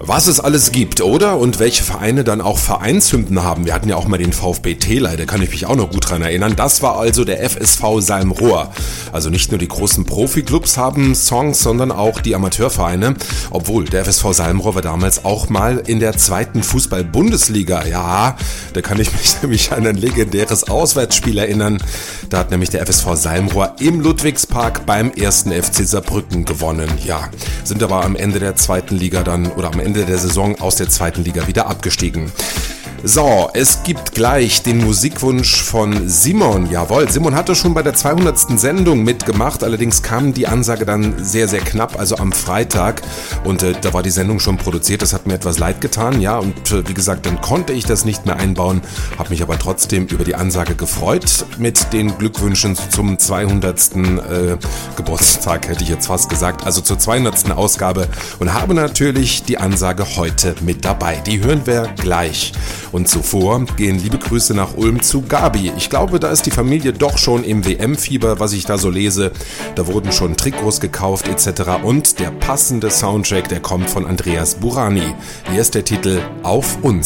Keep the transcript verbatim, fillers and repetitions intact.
Was es alles gibt, oder? Und welche Vereine dann auch Vereinshymnen haben. Wir hatten ja auch mal den VfB Tela, da kann ich mich auch noch gut dran erinnern. Das war also der F S V Salmrohr. Also nicht nur die großen Profiklubs haben Songs, sondern auch die Amateurvereine. Obwohl, der F S V Salmrohr war damals auch mal in der zweiten Fußball-Bundesliga. Ja, da kann ich mich nämlich an ein legendäres Auswärtsspiel erinnern. Da hat nämlich der F S V Salmrohr im Ludwigspark beim ersten F C Saarbrücken gewonnen. Ja, sind aber am Ende der zweiten Liga dann, oder am Ende der Saison aus der zweiten Liga wieder abgestiegen. So, es gibt gleich den Musikwunsch von Simon. Jawohl, Simon hatte schon bei der zweihundertsten Sendung mitgemacht, allerdings kam die Ansage dann sehr, sehr knapp, also am Freitag. Und äh, da war die Sendung schon produziert, das hat mir etwas leid getan, ja. Und äh, wie gesagt, dann konnte ich das nicht mehr einbauen, habe mich aber trotzdem über die Ansage gefreut mit den Glückwünschen zum zweihundertsten Äh, Geburtstag, hätte ich jetzt fast gesagt, also zur zweihundertsten Ausgabe und habe natürlich die Ansage heute mit dabei. Die hören wir gleich. Und zuvor gehen liebe Grüße nach Ulm zu Gabi. Ich glaube, da ist die Familie doch schon im W M-Fieber, was ich da so lese. Da wurden schon Trikots gekauft et cetera. Und der passende Soundtrack, der kommt von Andreas Burani. Hier ist der Titel Auf uns.